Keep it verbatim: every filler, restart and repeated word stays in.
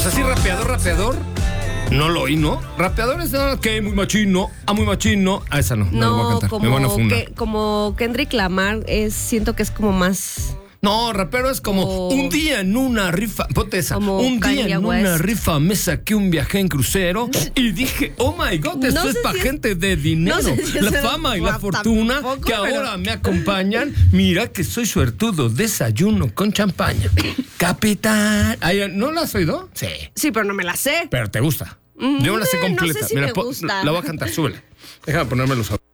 sea, sí, rapeador, rapeador. No lo oí, ¿no? Rapeador es ah, que muy machino, ah, muy machino. Ah, esa no, no, No, la voy a cantar. como, Me van a fundar. que, como Kendrick Lamar, es, siento que es como más... No, rapero es como O- un día en una rifa, ponte esa, Como un día Kanye en West. una rifa me saqué un viaje en crucero y dije, oh my God, esto No es sé para si es- gente de dinero. no sé si La es- fama y la Guau, fortuna tampoco, que pero- ahora me acompañan. Mira que soy suertudo, desayuno con champaña. Capitán. Ay, ¿no la has oído? Sí. Sí, pero no me la sé. Pero te gusta. Mm, Yo me la sé no sé completa. si Mira, me po- gusta. la voy a cantar, súbele. Déjame ponerme los